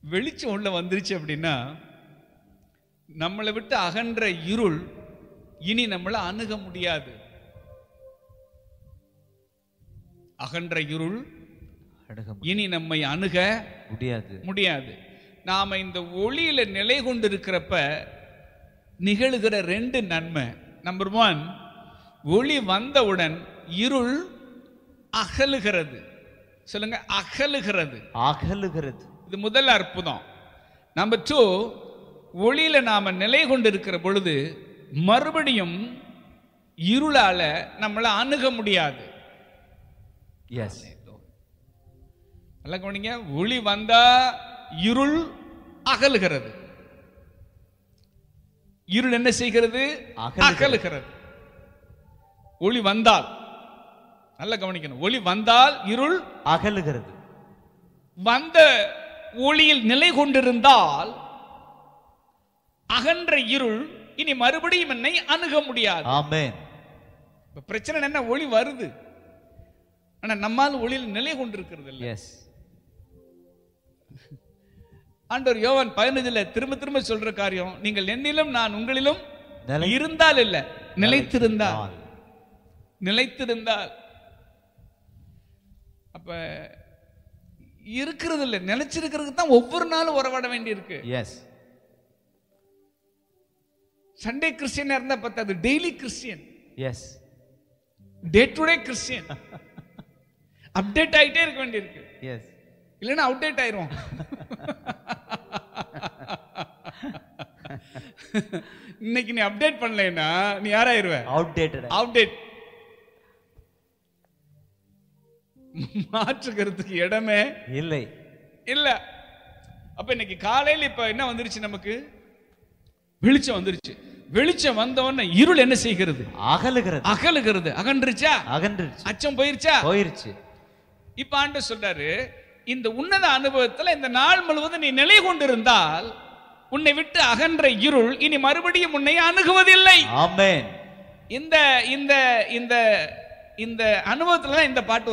வெளிச்சம் உள்ள வந்துருச்சு அப்படின்னா நம்மளை விட்டு அகன்ற இருள் இனி நம்மளை அணுக முடியாது. அகன்ற இருள் இனி நம்மை அணுக முடியாது. நாம இந்த ஒளியில நிலை கொண்டிருக்கிறப்ப நிகழுகிற ரெண்டு நன்மை. நம்பர் 1, ஒளி வந்தவுடன் இருள் அகலுகிறது. சொல்லுங்க, அகலுகிறது. இது முதல் அற்புதம். நம்பர் 2, ஒளியில நாம நிலை கொண்டிருக்கிற பொழுது மறுபடியும் இருளால நம்மளை அணுக முடியாது. நல்லா கவனிங்க, ஒளி வந்தா இருள் அகலுகிறது. இருள் என்ன செய்கிறது? அகலுகிறது. ஒளி வந்தால், நல்லா கவனிக்கணும், ஒளி வந்தால் இருள் அகலுகிறது. வந்த ஒளியில் நிலை கொண்டிருந்தால் அகன்ற இருள் இனி மறுபடியும் என்னை அணுக முடியாது. ஆமென். பிரச்சனை என்ன? ஒளி வருது, ஆனா நம்மால் ஒளியில் நிலை கொண்டிருக்கிறது இல்லை. ஆண்டவர் யோவான் 15 திரும்ப திரும்ப சொல்ற காரியம், நீங்கள் என்னிலும் நான் உங்களிலும் இருந்தால் இல்ல, நிலைத்திருந்தால். அப்ப இருக்கிறது இல்ல, நிலைச்சிருக்கிறது தான் ஒவ்வொரு நாளும் உறவாட வேண்டி இருக்கு. சண்டே கிறிஸ்டியனா இருந்தா பத்தாது, daily Christian, day to day Christian, update ஆயிட்டே இருக்க வேண்டி இருக்கு. இல்லைன்னா அவுடேட் ஆயிரும். இன்னைக்கு நீ அப்டேட் பண்ணலைன்னா நீ யாராயிருவ? அவுடேட். மாற்றுக்கிறதுக்கு இடமே இல்லை. அப்ப இன்னைக்கு காலையில் இப்ப என்ன வந்துருச்சு? நமக்கு வெளிச்சம் வந்துருச்சு. வெளிச்சம் வந்தவொடனே இருள் என்ன செய்கிறது? அகலுகிறது. அகன்றுச்சா? அச்சம் போயிருச்சு. இப்ப ஆண்டவர் சொல்றாரு, இந்த உன்னத அனுபவத்துல இந்த நாள் முழுவதும் நீ நிலை கொண்டிருந்தால் உன்னை விட்டு அகன்ற இருள் இனி மறுபடியும் உன்னை அணுகுவதில்லை. ஆமென். இந்த இந்த இந்த இந்த அனுபவத்துல தான் இந்த பாட்டு